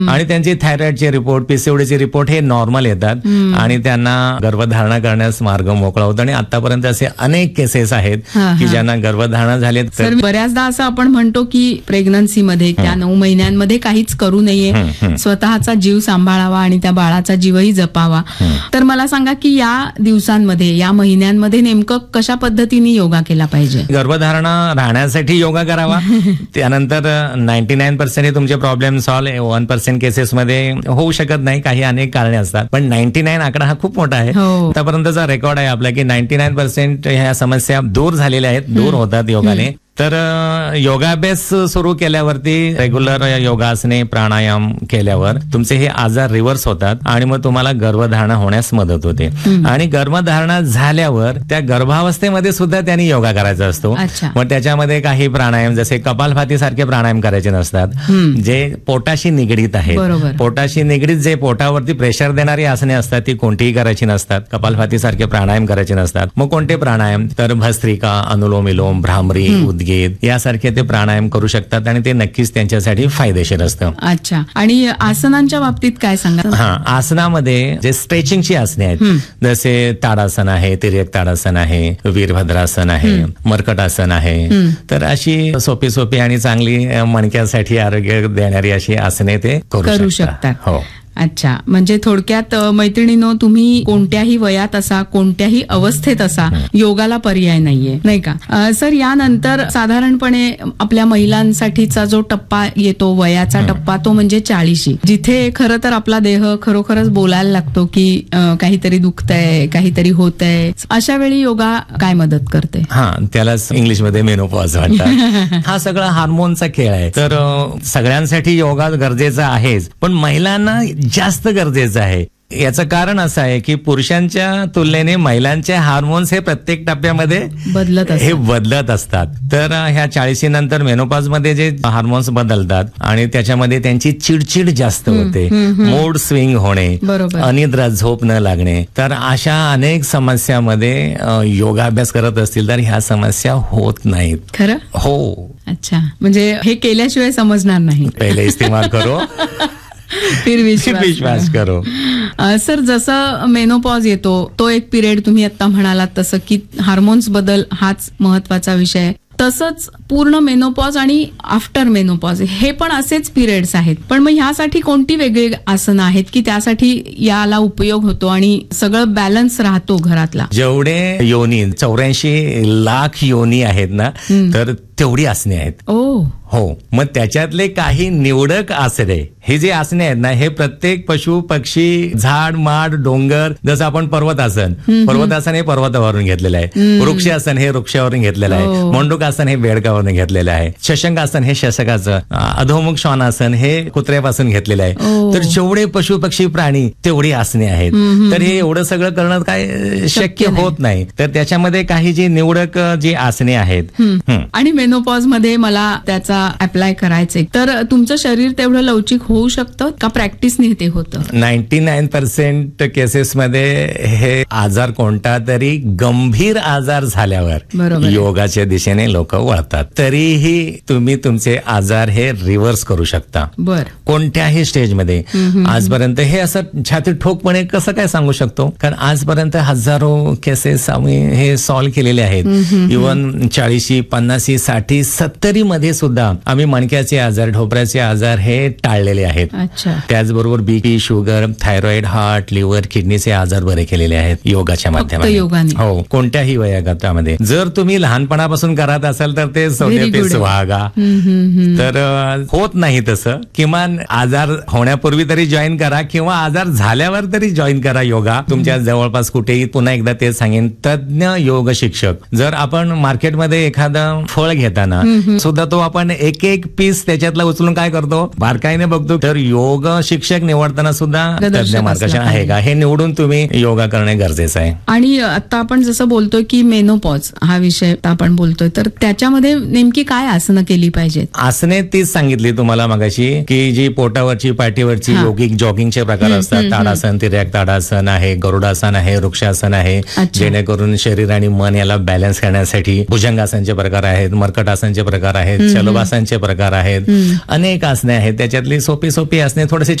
आणि त्यांची थायरॉइडचे report, पीसीओडीचे report हे नॉर्मल येतात आणि त्यांना गर्भधारणा करण्यास मार्ग मोकळा होतो. आणि आतापर्यंत असे अनेक केसेस आहेत की ज्यांना गर्भधारणा झाली. तर बऱ्याचदा असं आपण म्हणतो की प्रेग्नन्सीमध्ये त्या 9 महिन्यांमध्ये काहीच करू नये, स्वतःचा जीव सांभाळावा आणि त्या बाळाचा जीवही जपावा. तर मला सांगा की या दिवसांमध्ये, या महिन्यांमध्ये नेमकं कशा पद्धतीने योगा केला पाहिजे? गर्भधारणा राहण्यासाठी योगा करावा. त्यानंतर 99% तुमचे प्रॉब्लेम सॉल्व्ह, 1% केसेसमध्ये होऊ शकत नाही, काही अनेक कारणे असतात. पण 99 आकडा हा खूप मोठा आहे. आतापर्यंतचा रेकॉर्ड आहे आपला की 99% ह्या समस्या दूर झालेल्या आहेत, दूर होतात योगाने. तर योगाभ्यास सुरू केल्यावरती, रेग्युलर योगासने, प्राणायाम केल्यावर तुमचे हे आजार रिव्हर्स होतात आणि मग तुम्हाला गर्भधारणा होण्यास मदत होते. आणि गर्भधारणा झाल्यावर त्या गर्भावस्थेमध्ये सुद्धा त्यांनी योगा करायचा असतो. मग त्याच्यामध्ये काही प्राणायाम, जसे कपालभाती सारखे प्राणायाम करायचे नसतात, जे पोटाशी निगडीत आहेत. पोटाशी निगडीत जे पोटावरती प्रेशर देणारी आसने असतात ती कोणतीही करायची नसतात. कपालभाती सारखे प्राणायाम करायचे नसतात. मग कोणते प्राणायाम? तर भस्त्रिका, अनुलोम विलोम, भ्रामरी, यासारखे ते प्राणायाम करू शकतात आणि ते नक्कीच त्यांच्यासाठी फायदेशीर असतं. अच्छा. आणि आसनांच्या बाबतीत काय सांगा? आसनामध्ये जे स्ट्रेचिंगची आसने आहेत, जसे ताडासन आहे, तिर्यक ताडासन आहे, वीरभद्रासन आहे, मर्कटासन आहे, तर अशी सोपी सोपी आणि चांगली मणक्यासाठी आरोग्य देणारी अशी आसने ते करू शकतात. हो. अच्छा. म्हणजे थोडक्यात मैत्रिणींनो, तुम्ही कोणत्याही वयात असा, कोणत्याही अवस्थेत असा, योगाला पर्याय नाहीये, नाही का? सर, यानंतर साधारणपणे आपल्या महिलांसाठीचा जो टप्पा येतो, वयाचा टप्पा, तो म्हणजे 40, जिथे खरं तर आपला देह खरोखरच बोलायला लागतो की काहीतरी दुखतंय, काहीतरी होतंय. अशा वेळी योगा काय मदत करते? त्यालाच इंग्लिशमध्ये मेनोपॉज म्हणतात. हा सगळा हार्मोनचा खेळ आहे. तर सगळ्यांसाठी योगा गरजेचा आहेच, पण महिलांना जास्त गरजेचं आहे. याचं कारण असं आहे की पुरुषांच्या तुलनेने महिलांचे हार्मोन्स हे प्रत्येक टप्प्यामध्ये बदलत असतात. तर ह्या 40 नंतर मेनोपॉज मध्ये जे हार्मोन्स बदलतात आणि त्याच्यामध्ये त्यांची चिडचिड जास्त होते, मूड स्विंग होणे, अनिद्रा, झोप न लागणे. तर अशा अनेक समस्यामध्ये योगाभ्यास करत असतील तर ह्या समस्या होत नाहीत. खरं? हो. अच्छा. म्हणजे हे केल्याशिवाय समजणार नाही. पहिले इस्तेमाल करो, फिर विश्वास करो. सर, जसं मेनोपॉज येतो, तो एक पिरियड तुम्ही आता म्हणालात तसं की हार्मोन्स बदल हाच महत्वाचा विषय. तसंच पूर्ण मेनोपॉज आणि आफ्टर मेनोपॉज हे पण असेच पिरियड्स आहेत. पण मग ह्यासाठी कोणती वेगळी आसनं आहेत की त्यासाठी याला उपयोग होतो आणि सगळं बॅलन्स राहतो घरातला? जेवढे योनी, 84 लाख योनी आहेत ना, तर तेवढी आसने आहेत. हो. मग त्याच्यातले काही निवडक आसने, हे जे आसने आहेत ना, हे प्रत्येक पशु, पक्षी, झाड, माड, डोंगर, जसं आपण पर्वतासन हे पर्वतावरून घेतलेलं आहे, वृक्षासन हे वृक्षावरून घेतलेलं आहे, मंडूकासन हे बेडकावरून घेतलेलं आहे, शशंकासन हे शशकाचं, अधोमुख श्वानासन हे कुत्र्यापासून घेतलेलं आहे. तर जेवढे पशु, पक्षी, प्राणी तेवढी आसने आहेत. तर हे एवढं सगळं करणं काय शक्य होत नाही. तर त्याच्यामध्ये काही जी निवडक जी आसने आहेत. आणि मेनोपॉज मध्ये मला त्याचा अप्लाय करायचे, तर तुमचं शरीर तेवढं लवचिक होऊ शकतं का प्रॅक्टिसने ते होतं? 99% केसेसमध्ये हे आजार कोणता तरी गंभीर आजार झाल्यावर योगाच्या दिशेने लोक वळतात. तरीही तुम्ही तुमचे आजार हे रिव्हर्स करू शकता कोणत्याही स्टेजमध्ये. आजपर्यंत हे असं छाती ठोकपणे कसं काय सांगू शकतो, कारण आजपर्यंत हजारो केसेस आम्ही हे सॉल्व्ह केलेले आहेत. इव्हन 40, 50, 60, 70 मध्ये सुद्धा आम्ही मणक्याचे आजार, ढोपऱ्याचे आजार हे टाळलेले आहेत. त्याचबरोबर BP, sugar, thyroid, heart, liver, किडनीचे आजार बरे केलेले आहेत योगाच्या माध्यमातून. हो, कोणत्याही वयोगटामध्ये. जर तुम्ही लहानपणापासून करत असाल तर ते सौंदर्य सुहागा. तर होत नाही तसं. किमान आजार होण्यापूर्वी तरी जॉईन करा किंवा आजार झाल्यावर तरी जॉईन करा योगा. तुमच्या जवळपास कुठेही. पुन्हा एकदा तेच सांगेन, तज्ञ योग शिक्षक. जर आपण मार्केटमध्ये एखादं फळ घेताना सुद्धा तो आपण एक पीस त्याच्यातला उचलून काय करतो, बारकाईने बघतो. तर योग शिक्षक निवडताना सुद्धा तज्ञ मार्गदर्शन आहे का हे निवडून तुम्ही योगा करणे गरजेचं आहे. आणि आता आपण जसं बोलतोय की मेनोपॉज हा विषय आपण बोलतोय, तर त्याच्यामध्ये नेमकी काय आसनं केली पाहिजेत? आसने तीच सांगितली तुम्हाला मगाशी की जी पोटावरची, पाठीवरची योगिक जॉगिंगचे प्रकार असतात. ताडासन, तिर्यक ताडासन आहे, गरुडासन आहे, वृक्षासन आहे, जेणेकरून शरीर आणि मन याला बॅलन्स करण्यासाठी. भुजंगासनचे प्रकार आहेत, कर्कटासनचे प्रकार आहेत, शलभासनचे प्रकार आहेत, अनेक आसने आहेत. त्याच्यातली सोपी आसने थोडेसे